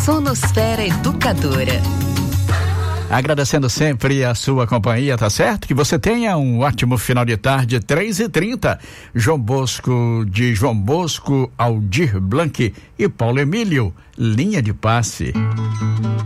Sonosfera Educadora. Agradecendo sempre a sua companhia, tá certo? Que você tenha um ótimo final de tarde, 3h30. João Bosco, Aldir Blanc e Paulo Emílio, linha de passe.